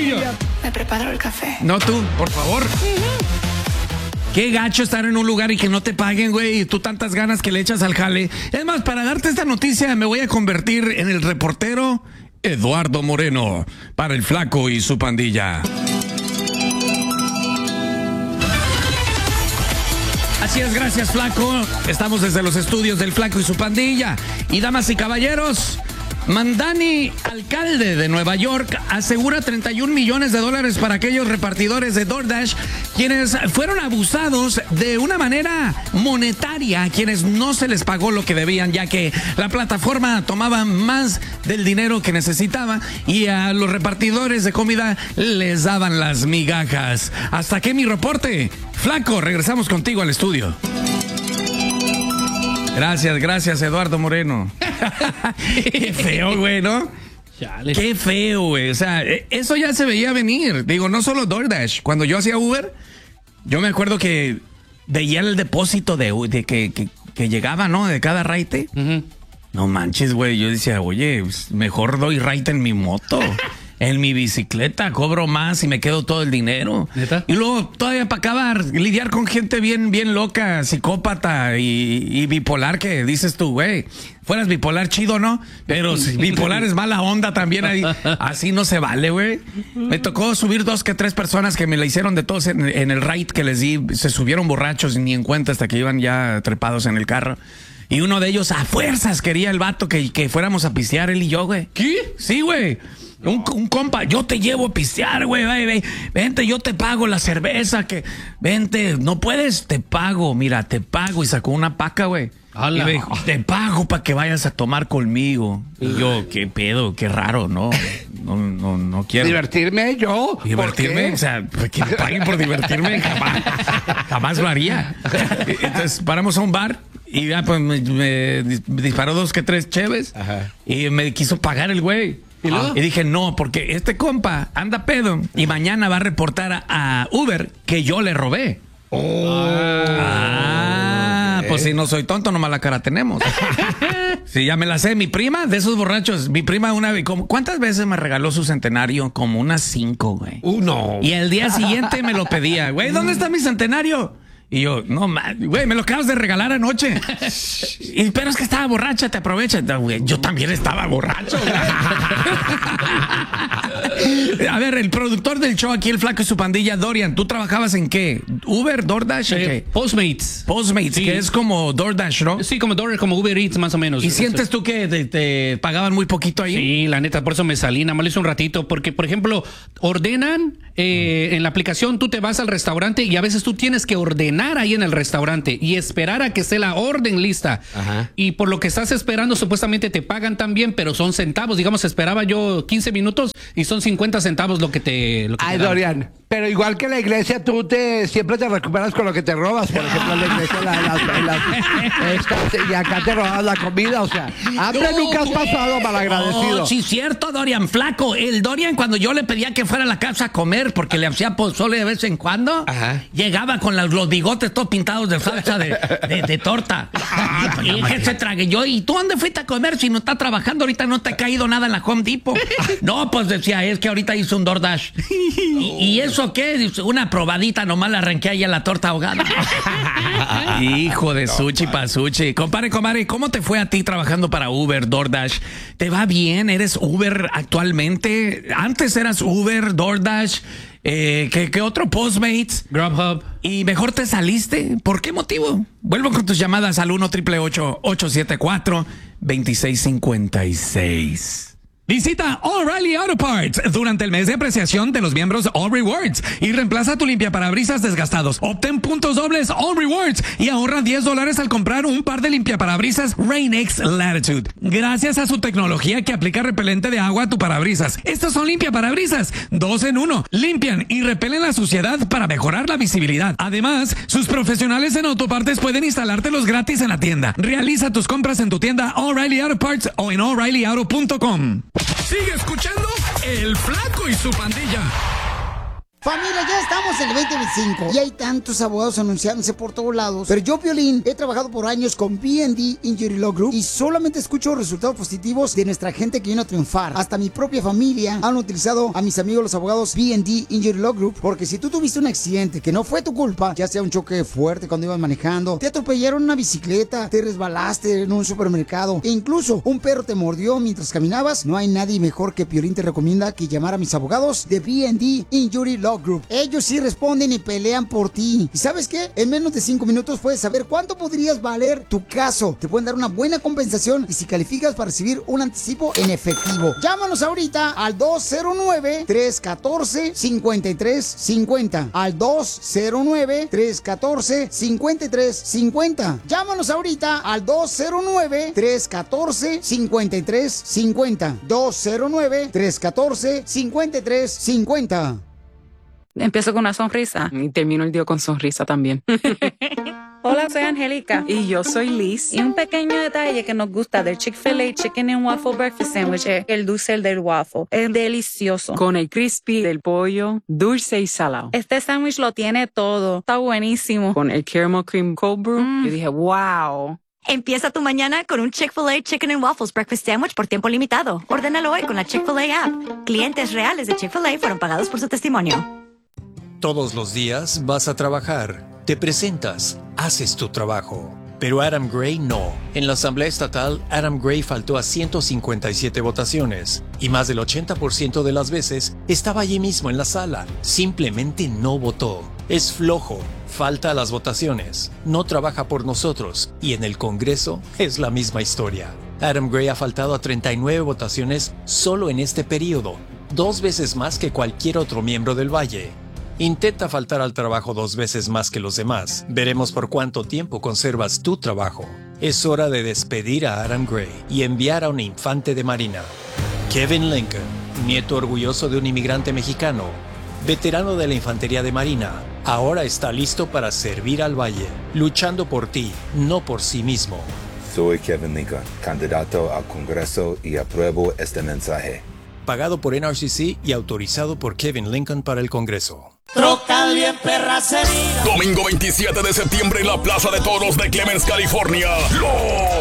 Me preparo el café. No tú, por favor. Qué gacho estar en un lugar y que no te paguen, güey, y tú tantas ganas que le echas al jale. Es más, para darte esta noticia me voy a convertir en el reportero Eduardo Moreno para el Flaco y su pandilla. Así es, gracias, Flaco. Estamos desde los estudios del Flaco y su pandilla. Y damas y caballeros, Mandani, alcalde de Nueva York, asegura $31 millones para aquellos repartidores de DoorDash quienes fueron abusados de una manera monetaria, quienes no se les pagó lo que debían, ya que la plataforma tomaba más del dinero que necesitaba y a los repartidores de comida les daban las migajas. Hasta aquí mi reporte. Flaco, regresamos contigo al estudio. Gracias, Eduardo Moreno. Qué feo, güey, ¿no? Chale. Qué feo, güey. O sea, eso ya se veía venir. Digo, no solo DoorDash. Cuando yo hacía Uber, yo me acuerdo que veía el depósito de que llegaba, ¿no? De cada raite. No manches, güey. Yo decía, oye, mejor doy raite en mi moto. En mi bicicleta cobro más y me quedo todo el dinero. ¿Neta? Y luego todavía para acabar, lidiar con gente bien loca, psicópata y bipolar, que dices tú, güey, fueras bipolar chido, ¿no? Pero si bipolar es mala onda también, ahí, así no se vale, güey. Me tocó subir 2 que 3 personas que me la hicieron de todos en el ride que les di. Se subieron borrachos y ni en cuenta hasta que iban ya trepados en el carro. Y uno de ellos a fuerzas quería el vato que fuéramos a pistear, él y yo, güey. ¿Qué? Sí, güey. Un compa, yo te llevo a pistear, güey, vente, yo te pago la cerveza, que vente, no puedes, te pago, mira, te pago. Y sacó una paca, güey. Y me dijo, te pago para que vayas a tomar conmigo. Y yo, qué pedo, qué raro, no quiero. ¿Divertirme yo? ¿Divertirme? O sea, que me paguen por divertirme, jamás lo haría. Entonces paramos a un bar y ya pues me disparó 2 que 3 cheves. Ajá. Y me quiso pagar el güey. ¿Y dije, no, porque este compa anda pedo y mañana va a reportar a Uber que yo le robé. Pues si no soy tonto, nomás la cara tenemos. Sí, ya me la sé. Mi prima, de esos borrachos, mi prima una vez, ¿cuántas veces me regaló su centenario? Como unas 5, güey. No. Y el día siguiente me lo pedía. Güey, ¿dónde está mi centenario? Y yo, no, güey, me lo acabas de regalar anoche. Pero es que estaba borracha, te aprovechas. No, güey, yo también estaba borracho. A ver, el productor del show aquí, el Flaco y su pandilla, Dorian, ¿tú trabajabas en qué? ¿Uber, DoorDash? ¿Qué? Postmates. Postmates, sí. Que es como DoorDash, ¿no? Sí, como DoorDash, como Uber Eats, más o menos. ¿Y sientes tú que te pagaban muy poquito ahí? Sí, la neta, por eso me salí, nada más lo hice un ratito, porque, por ejemplo, ordenan en la aplicación, tú te vas al restaurante y a veces tú tienes que ordenar ahí en el restaurante y esperar a que esté la orden lista. Ajá. Y por lo que estás esperando, supuestamente te pagan también, pero son centavos. Digamos, esperaba yo 15 minutos y son 50 centavos lo que te Ay, Dorian, pero igual que la iglesia, tú siempre te recuperas con lo que te robas. Por ejemplo, en la iglesia, y acá te robas la comida. O sea, hambre nunca has pasado, malagradecido. No, sí, cierto, Dorian, Flaco. El Dorian, cuando yo le pedía que fuera a la casa a comer, porque le hacía pozole de vez en cuando, ajá, llegaba con los bigotes todos pintados de salsa de torta. Y que se trague yo. ¿Y tú dónde fuiste a comer si no estás trabajando? Ahorita no te ha caído nada en la Home Depot. No, pues decía, es que ahorita hice un DoorDash. ¿Y eso qué? Una probadita, nomás la arranqué ahí a la torta ahogada. Hijo de sushi pasuchi. Compadre, ¿cómo te fue a ti trabajando para Uber, DoorDash? ¿Te va bien? ¿Eres Uber actualmente? Antes eras Uber, DoorDash, ¿qué otro? Postmates, Grubhub. ¿Y mejor te saliste? ¿Por qué motivo? Vuelvo con tus llamadas al 1-888-874-2656. Visita O'Reilly Auto Parts durante el mes de apreciación de los miembros All Rewards y reemplaza tu limpiaparabrisas desgastados. Obtén puntos dobles All Rewards y ahorra $10 al comprar un par de limpiaparabrisas Rain-X Latitude. Gracias a su tecnología que aplica repelente de agua a tu parabrisas. Estos son limpiaparabrisas 2 en 1. Limpian y repelen la suciedad para mejorar la visibilidad. Además, sus profesionales en autopartes pueden instalártelos gratis en la tienda. Realiza tus compras en tu tienda O'Reilly Auto Parts o en O'ReillyAuto.com. Sigue escuchando El Flaco y su pandilla. Familia, ya estamos en el 2025 y hay tantos abogados anunciándose por todos lados. Pero yo, Piolín, he trabajado por años con B&D Injury Law Group y solamente escucho resultados positivos de nuestra gente que vino a triunfar. Hasta mi propia familia han utilizado a mis amigos los abogados B&D Injury Law Group, porque si tú tuviste un accidente que no fue tu culpa, ya sea un choque fuerte cuando ibas manejando, te atropellaron una bicicleta, te resbalaste en un supermercado e incluso un perro te mordió mientras caminabas, no hay nadie mejor que Piolín te recomienda que llamar a mis abogados de B&D Injury Law Group. Ellos sí responden y pelean por ti. ¿Y sabes qué? En menos de 5 minutos puedes saber cuánto podrías valer tu caso. Te pueden dar una buena compensación y si calificas para recibir un anticipo en efectivo. Llámanos ahorita al 209-314-5350. Al 209-314-5350. Llámanos ahorita al 209-314-5350. 209-314-5350. Empiezo con una sonrisa y termino el día con sonrisa también. Hola, soy Angélica. Y yo soy Liz. Y un pequeño detalle que nos gusta del Chick-fil-A Chicken and Waffle Breakfast Sandwich es el dulce del waffle. Es delicioso. Con el crispy del pollo, dulce y salado. Este sándwich lo tiene todo. Está buenísimo. Con el caramel cream cold brew, yo dije, wow. Empieza tu mañana con un Chick-fil-A Chicken and Waffles Breakfast Sandwich por tiempo limitado. Ordénalo hoy con la Chick-fil-A app. Clientes reales de Chick-fil-A fueron pagados por su testimonio. Todos los días vas a trabajar, te presentas, haces tu trabajo. Pero Adam Gray no. En la Asamblea Estatal, Adam Gray faltó a 157 votaciones y más del 80% de las veces estaba allí mismo en la sala. Simplemente no votó. Es flojo, falta a las votaciones, no trabaja por nosotros y en el Congreso es la misma historia. Adam Gray ha faltado a 39 votaciones solo en este periodo, 2 veces más que cualquier otro miembro del Valle. Intenta faltar al trabajo 2 veces más que los demás. Veremos por cuánto tiempo conservas tu trabajo. Es hora de despedir a Adam Gray y enviar a un infante de marina. Kevin Lincoln, nieto orgulloso de un inmigrante mexicano, veterano de la infantería de marina, ahora está listo para servir al Valle, luchando por ti, no por sí mismo. Soy Kevin Lincoln, candidato al Congreso y apruebo este mensaje. Pagado por NRCC y autorizado por Kevin Lincoln para el Congreso. Troca bien perra se mira. Domingo 27 de septiembre en la Plaza de Toros de Clemens, California. Los